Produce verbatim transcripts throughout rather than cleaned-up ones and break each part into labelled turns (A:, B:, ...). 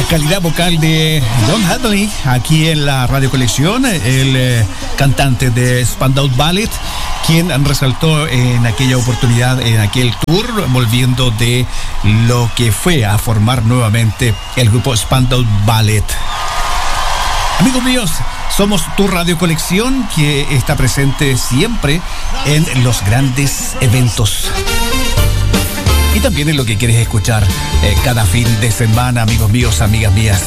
A: calidad vocal de Don Hadley aquí en la Radio Colección, el eh, cantante de Spandau Ballet, quien resaltó en aquella oportunidad, en aquel tour, volviendo de lo que fue a formar nuevamente el grupo Spandau Ballet. Amigos míos, somos tu Radio Colección, que está presente siempre en los grandes eventos. Y también en lo que quieres escuchar eh, cada fin de semana, amigos míos, amigas mías.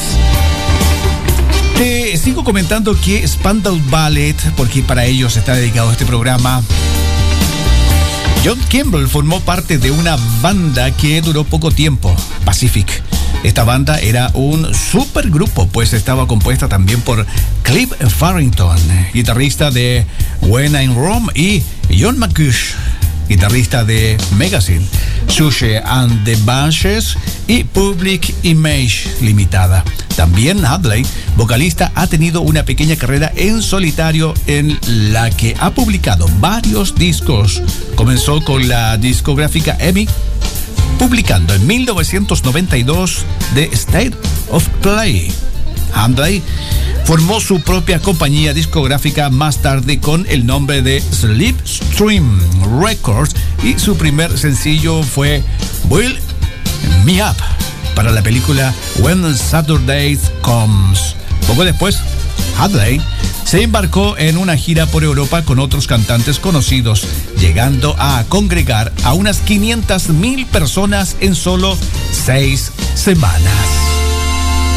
A: Te sigo comentando que Spandau Ballet, porque para ellos está dedicado este programa. John Campbell formó parte de una banda que duró poco tiempo, Pacific. Esta banda era un supergrupo, pues estaba compuesta también por Cliff Farrington, guitarrista de When I'm Rome, y John McCush, guitarrista de Magazine, Sushi and the Banshees y Public Image Limitada. También Hadley, vocalista, ha tenido una pequeña carrera en solitario en la que ha publicado varios discos. Comenzó con la discográfica E M I, publicando en mil novecientos noventa y dos The State of Play. Hadley formó su propia compañía discográfica más tarde con el nombre de Slipstream Records, y su primer sencillo fue Build Me Up para la película When Saturday Comes. Poco después, Hadley se embarcó en una gira por Europa con otros cantantes conocidos, llegando a congregar a unas quinientas mil personas en solo seis semanas.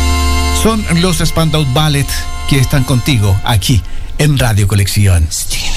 A: Son los Spandau Ballet que están contigo aquí en Radio Colección.